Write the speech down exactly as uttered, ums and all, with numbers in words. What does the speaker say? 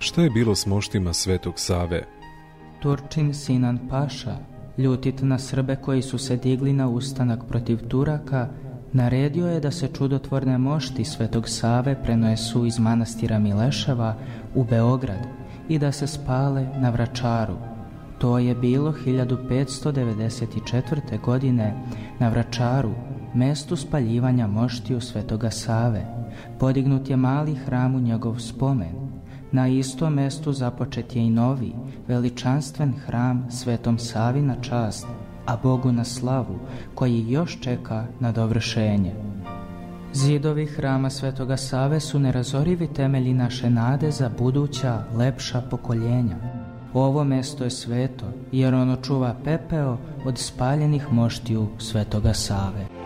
Šta je bilo s moštima Svetog Save? Turčin Sinan Paša, ljutit na Srbe koji su se digli na ustanak protiv Turaka, naredio je da se čudotvorne mošti Svetog Save prenesu iz manastira Mileševa u Beograd i da se spale na Vračaru. To je bilo hiljadu petsto devedeset četvrte. godine na Vračaru, mestu spaljivanja moštiju Svetoga Save. Podignut je mali hram u njegov spomen. Na istom mestu započet je i novi, veličanstven hram Svetom Savi na čast, a Bogu na slavu, koji još čeka na dovršenje. Zidovi hrama Svetoga Save su nerazorivi temelji naše nade za buduća, lepša pokoljenja. Ovo mesto je sveto, jer ono čuva pepeo od spaljenih moštiju Svetoga Save.